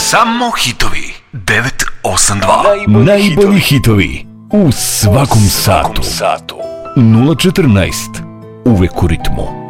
Samo hitovi 982. Najbolji hitovi u svakom satu. 014. Uvek u ritmu.